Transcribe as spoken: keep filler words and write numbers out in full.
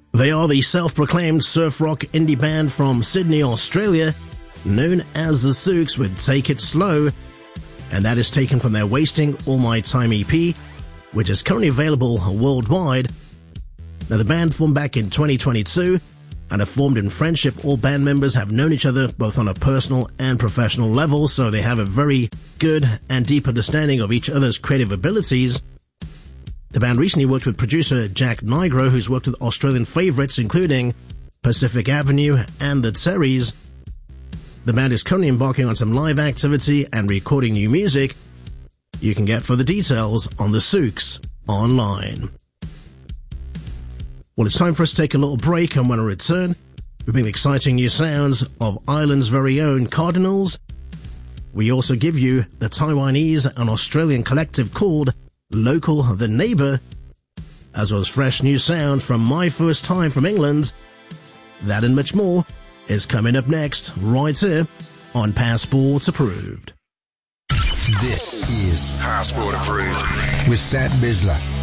They are the self-proclaimed surf rock indie band from Sydney, Australia, known as the Sooks with Take It Slow, and that is taken from their Wasting All My Time E P, which is currently available worldwide. Now, the band formed back in twenty twenty-two and have formed in friendship. All band members have known each other both on a personal and professional level, so they have a very good and deep understanding of each other's creative abilities. The band recently worked with producer Jack Nigro, who's worked with Australian favourites including Pacific Avenue and the Terrys. The band is currently embarking on some live activity and recording new music. You can get further details on the Sooks online. Well, it's time for us to take a little break, and when I return, we bring the exciting new sounds of Ireland's very own Cardinals. We also give you the Taiwanese and Australian collective called Local the Neighbour, as well as fresh new sound from My First Time from England. That and much more is coming up next, right here on Passport Approved. This is Passport Approved with Sat Bisla.